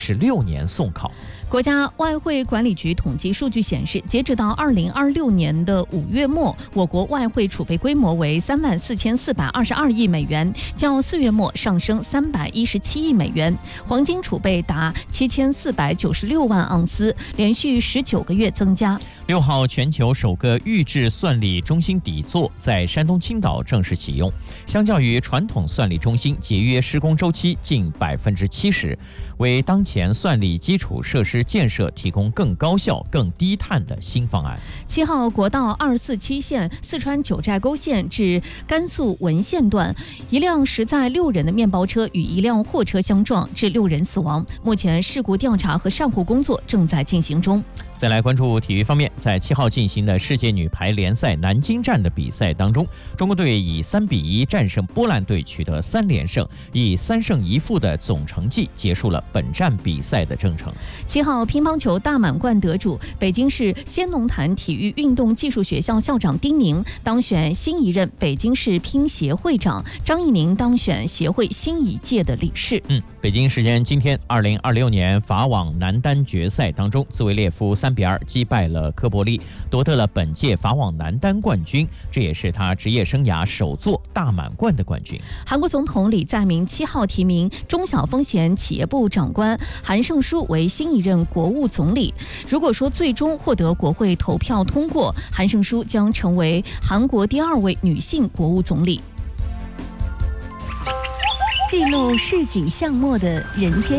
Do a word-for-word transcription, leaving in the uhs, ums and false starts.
十六年送考。 国家外汇管理局统计数据显示，截止到二零二六年的五月末，我国外汇储备规模为三万四千四百二十二亿美元，较四月末上升三百一十七亿美元。黄金储备达七千四百九十六万盎司，连续十九个月增加。 六号，全球首个预制算力中心底座在山东青岛正式启用。相较于传统算力中心，节约施工周期近百分之七十，为当前算力基础设施建设提供更高效、更低碳的新方案。 七号，国道二四七线四川九寨沟线至甘肃文县段，一辆驶载六人的面包车与一辆货车相撞，致六人死亡。目前事故调查和善后工作正在进行中。 再来关注体育方面，在七号进行的世界女排联赛南京站的比赛当中，中国队以三比一战胜波兰队，取得三连胜，以三胜一负的总成绩结束了本站比赛的征程。 七号，乒乓球大满贯得主北京市先农坛体育运动技术学校校长丁宁当选新一任北京市乒协会长，张怡宁当选协会新一届的理事。 嗯，北京时间今天，二零二六年法网男单决赛当中，兹维列夫三比二击败了科伯利，夺得了本届法网男单冠军，这也是他职业生涯首座大满贯的冠军。 韩国总统李在明七号提名中小风险企业部长官韩胜淑为新一任国务总理。如果说最终获得国会投票通过，韩胜淑将成为韩国第二位女性国务总理。 记录市井巷陌的人间